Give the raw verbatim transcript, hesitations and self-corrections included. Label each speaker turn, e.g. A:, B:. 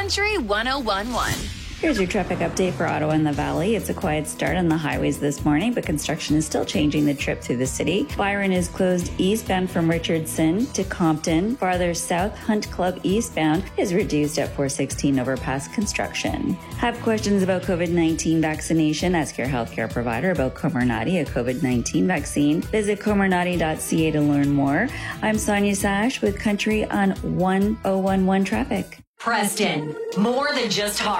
A: Country one oh one point one.
B: Here's your traffic update for Ottawa and the Valley. It's a quiet start on the highways this morning, but construction is still changing the trip through the city. Byron is closed eastbound from Richardson to Compton. Farther south, Hunt Club eastbound is reduced at four sixteen overpass construction. Have questions about COVID nineteen vaccination? Ask your healthcare provider about Comirnaty, a COVID nineteen vaccine. Visit comirnaty dot c a to learn more. I'm Sonia Sash with Country on one oh one one Traffic.
A: Preston, more than just hard.